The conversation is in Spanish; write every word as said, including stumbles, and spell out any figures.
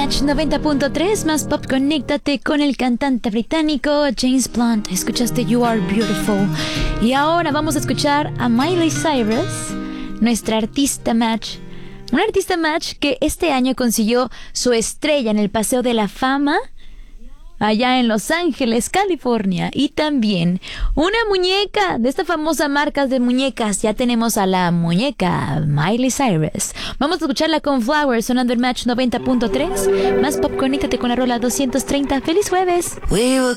Match noventa punto tres, más pop, conéctate con el cantante británico James Blunt. Escuchaste You Are Beautiful. Y ahora vamos a escuchar a Miley Cyrus, nuestra artista Match. Una artista Match que este año consiguió su estrella en el Paseo de la Fama allá en Los Ángeles, California. Y también una muñeca de esta famosa marca de muñecas. Ya tenemos a la muñeca Miley Cyrus. Vamos a escucharla con Flowers sonando en Match noventa punto tres. Más pop, conéctate con la rola doscientos treinta. ¡Feliz jueves! We were